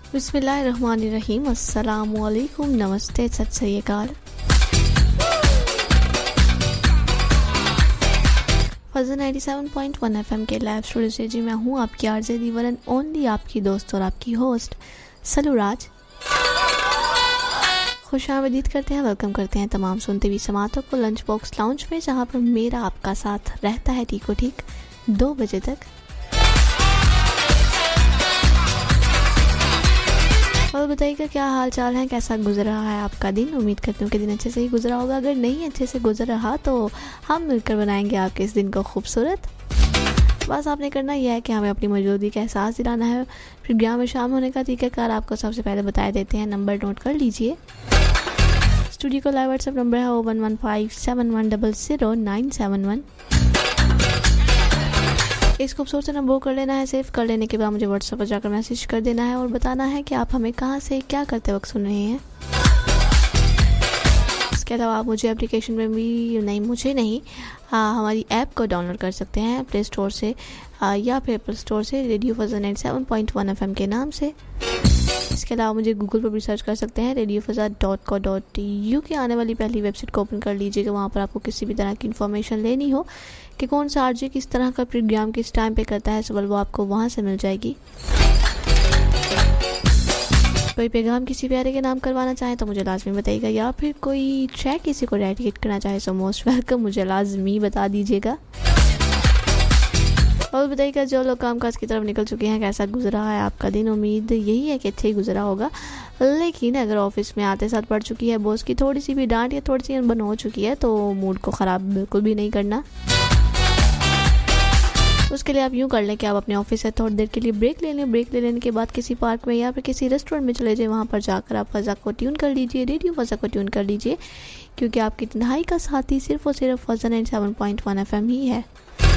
बिस्मिल्लाहिर्रहमानिर्रहीम, अस्सलामुअलैकुम, नमस्ते, सत श्री अकाल। फजल 97.1 FM के लाइव स्टूडियो से जी मैं हूँ आपकी आरजे दीवार एंड ओनली आपकी दोस्त और आपकी होस्ट सलूराज। खुशामदीद करते हैं, वेलकम करते हैं तमाम सुनते हुए समातों को लंच बॉक्स लाउंज में, जहाँ पर मेरा आपका साथ रहता है ठीक 2 बजे तक। और बताइएगा क्या हाल चाल है, कैसा गुजर रहा है आपका दिन। उम्मीद करती हूँ कि दिन अच्छे से ही गुजरा होगा। अगर नहीं अच्छे से गुजर रहा तो हम मिलकर बनाएंगे आपके इस दिन को खूबसूरत। बस आपने करना यह है कि हमें अपनी मौजूदगी का एहसास दिलाना है। प्रोग्राम में शामिल होने का तरीकाकार आपको सबसे पहले बता देते हैं। नंबर नोट कर लीजिए। स्टूडियो का लाइव व्हाट्सएप नंबर है 01157100971। इस खूबसूरत से नंबर कर लेना है। सेव कर लेने के बाद मुझे व्हाट्सएप पर जाकर मैसेज कर देना है और बताना है कि आप हमें कहाँ से क्या करते वक्त सुन रहे हैं। इसके अलावा आप मुझे एप्लीकेशन में भी हमारी ऐप को डाउनलोड कर सकते हैं प्ले स्टोर से या फिर एप्पल स्टोर से, रेडियो फज़ा 97.1 FM के नाम से। इसके अलावा मुझे गूगल पर भी सर्च कर सकते हैं, radiofazza.co.uk की आने वाली पहली वेबसाइट को ओपन कर लीजिएगा। वहाँ पर आपको किसी भी तरह की इन्फॉर्मेशन लेनी हो कि कौन सा आरजे किस तरह का प्रोग्राम किस टाइम पे करता है, वो आपको वहाँ से मिल जाएगी। कोई पैगाम किसी प्यारे के नाम करवाना चाहे तो मुझे लाजमी बताइएगा, या फिर कोई ट्रैक किसी को डेडिकेट करना चाहे तो मोस्ट वेलकम, मुझे लाजमी बता दीजिएगा। और बताइएगा जो लोग कामकाज की तरफ निकल चुके हैं, कैसा गुजरा है आपका दिन। उम्मीद यही है कि अच्छा ही गुजरा होगा। लेकिन अगर ऑफिस में आते साथ पड़ चुकी है बॉस की थोड़ी सी भी डांट या थोड़ी सी अनबन हो चुकी है तो मूड को ख़राब बिल्कुल भी नहीं करना। उसके लिए आप यूँ कर लें कि आप अपने ऑफिस से थोड़ी देर के लिए ब्रेक ले लें। ब्रेक ले लेने के बाद किसी पार्क में या फिर किसी रेस्टोरेंट में चले जाएं। वहाँ पर जाकर आप फ़ज़ा को ट्यून कर लीजिए, रेडियो फ़ज़ा को ट्यून कर लीजिए, क्योंकि आपकी तन्हाई का साथी सिर्फ और सिर्फ फज़ा 97.1 FM ही है।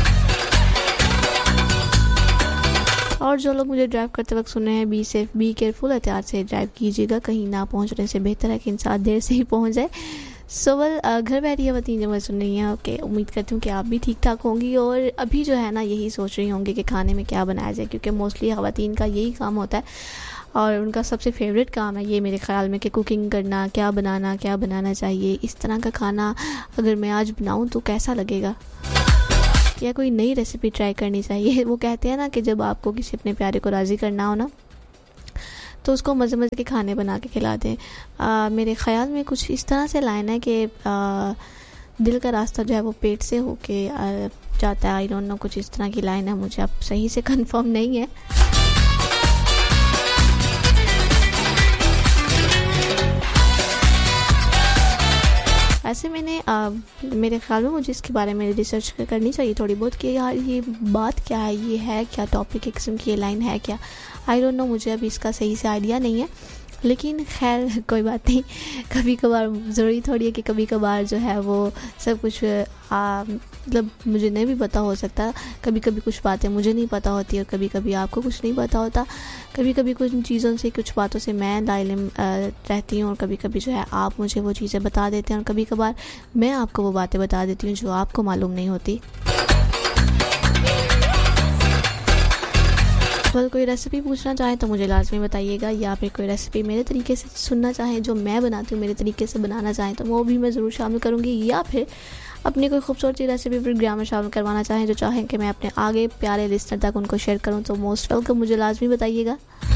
और जो लोग मुझे ड्राइव करते वक्त सुन रहे हैं, बी सेफ, बी केयरफुल, एहतियात से ड्राइव कीजिएगा। कहीं ना पहुंचने से बेहतर है कि इंसान देर से ही पहुंच जाए। घर बैठी वतीन जो मैं सुन रही हैं, ओके, उम्मीद करती हूँ कि आप भी ठीक ठाक होंगी और अभी जो है ना यही सोच रही होंगी कि खाने में क्या बनाया जाए, क्योंकि मोस्टली खवातीन का यही काम होता है और उनका सबसे फेवरेट काम है ये मेरे ख़्याल में कि कुकिंग करना, क्या बनाना चाहिए, इस तरह का खाना अगर मैं आज बनाऊँ तो कैसा लगेगा, या कोई नई रेसिपी ट्राई करनी चाहिए। वो कहते हैं ना कि जब आपको किसी अपने प्यारे को राज़ी करना हो ना तो उसको मज़े मज़े के खाने बना के खिला दें। मेरे ख़्याल में कुछ इस तरह से लाइन है कि दिल का रास्ता जो है वो पेट से होके जाता है। आई डोंट नो, कुछ इस तरह की लाइन है, मुझे अब सही से कंफर्म नहीं है। ऐसे मैंने मेरे ख्याल में मुझे इसके बारे में रिसर्च करनी चाहिए थोड़ी बहुत कि यार ये बात क्या है, ये है क्या, टॉपिक एक किस्म की ये लाइन है क्या। आई डोंट नो, मुझे अभी इसका सही से आइडिया नहीं है। लेकिन खैर कोई बात नहीं, कभी कभार ज़रूरी थोड़ी है कि कभी कभार जो है वो सब कुछ मतलब मुझे नहीं भी पता हो सकता। कभी कभी कुछ बातें मुझे नहीं पता होती और कभी कभी आपको कुछ नहीं पता होता। कभी कभी कुछ चीज़ों से, कुछ बातों से मैं लाइलम रहती हूँ और कभी कभी जो है आप मुझे वो चीज़ें बता देते हैं और कभी कभार मैं आपको वो बातें बता देती हूँ जो आपको मालूम नहीं होती। कोई रेसिपी पूछना चाहे तो मुझे लाजमी बताइएगा, या फिर कोई रेसिपी मेरे तरीके से सुनना चाहें जो मैं बनाती हूँ मेरे तरीके से बनाना चाहें तो वो भी मैं ज़रूर शामिल करूँगी, या फिर अपनी कोई खूबसूरत सी रेसिपी प्रोग्राम में शामिल करवाना चाहें जो चाहें कि मैं अपने आगे प्यारे लिस्टर तक उनको शेयर करूँ तो मोस्ट वेलकम, मुझे लाजमी बताइएगा।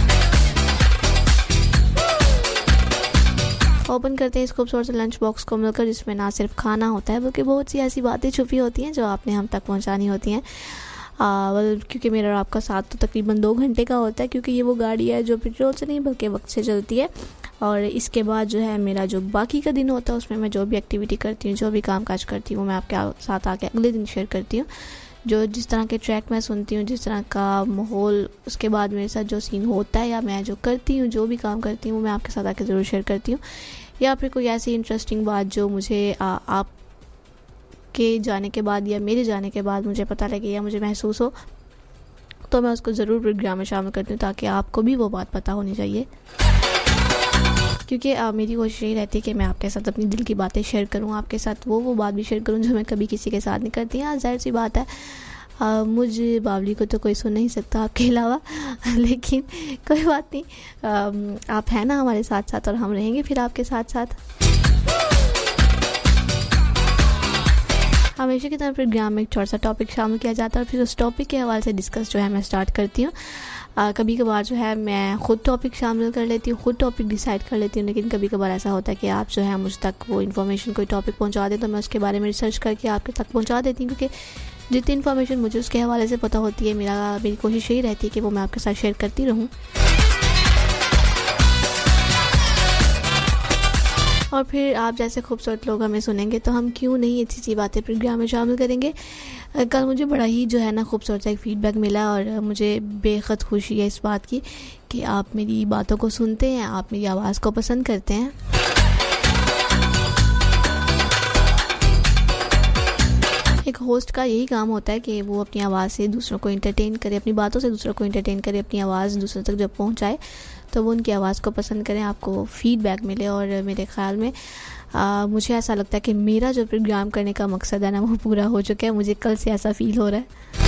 ओपन करते हैं इस खूबसूरत से लंच बॉक्स को मिलकर, जिसमें ना सिर्फ खाना होता है बल्कि बहुत सी ऐसी बातें छुपी होती हैं जो आपने हम तक पहुँचानी होती हैं। क्योंकि मेरा और आपका साथ तो तकरीबन 2 घंटे का होता है, क्योंकि ये वो गाड़ी है जो पेट्रोल से नहीं बल्कि वक्त से चलती है। और इसके बाद जो है मेरा जो बाकी का दिन होता है उसमें मैं जो भी एक्टिविटी करती हूँ, जो भी काम काज करती हूँ, मैं आपके साथ आके अगले दिन शेयर करती हूँ। जो जिस तरह के ट्रैक मैं सुनती हूँ, जिस तरह का माहौल, उसके बाद मेरे साथ जो सीन होता है या मैं जो करती हूँ, जो भी काम करती हूँ, मैं आपके साथ आके ज़रूर शेयर करती हूँ। या फिर कोई ऐसी इंटरेस्टिंग बात जो मुझे आप के जाने के बाद या मेरे जाने के बाद मुझे पता लगे या मुझे महसूस हो तो मैं उसको ज़रूर प्रोग्राम में शामिल करती हूँ, ताकि आपको भी वो बात पता होनी चाहिए। क्योंकि मेरी कोशिश यही रहती है कि मैं आपके साथ अपनी दिल की बातें शेयर करूँ, आपके साथ वो बात भी शेयर करूँ जो मैं कभी किसी के साथ नहीं करती। हाँ, जाहिर सी बात है मुझ बावली को तो कोई सुन नहीं सकता आपके अलावा लेकिन कोई बात नहीं, आप हैं ना हमारे साथ साथ और हम रहेंगे फिर आपके साथ साथ। हमेशा की तरह प्रोग्राम में एक छोटा सा टॉपिक शामिल किया जाता है और फिर उस टॉपिक के हवाले से डिस्कस जो है मैं स्टार्ट करती हूँ। कभी कभार जो है मैं ख़ुद टॉपिक शामिल कर लेती हूँ, ख़ुद टॉपिक डिसाइड कर लेती हूँ, लेकिन कभी कभार ऐसा होता है कि आप जो है मुझ तक वो इन्फॉर्मेशन कोई टॉपिक पहुँचा दें तो मैं उसके बारे में रिसर्च करके आपके तक पहुँचा देती हूँ, क्योंकि जितनी इन्फॉर्मेशन मुझे उसके हवाले से पता होती है मेरी कोशिश यही रहती है कि वो मैं आपके साथ शेयर करती रहूँ। और फिर आप जैसे खूबसूरत लोग हमें सुनेंगे तो हम क्यों नहीं अच्छी अच्छी बातें प्रोग्राम में शामिल करेंगे। कल मुझे बड़ा ही जो है ना खूबसूरत सा एक फ़ीडबैक मिला और मुझे बेहद खुशी है इस बात की कि आप मेरी बातों को सुनते हैं, आप मेरी आवाज़ को पसंद करते हैं। एक होस्ट का यही काम होता है कि वो अपनी आवाज़ से दूसरों को एंटरटेन करे, अपनी बातों से दूसरों को एंटरटेन करे, अपनी आवाज़ दूसरों तक जब पहुंचाए तो वो उनकी आवाज़ को पसंद करें, आपको फ़ीडबैक मिले। और मेरे ख़्याल में मुझे ऐसा लगता है कि मेरा जो प्रोग्राम करने का मकसद है ना वो पूरा हो चुका है। मुझे कल से ऐसा फ़ील हो रहा है।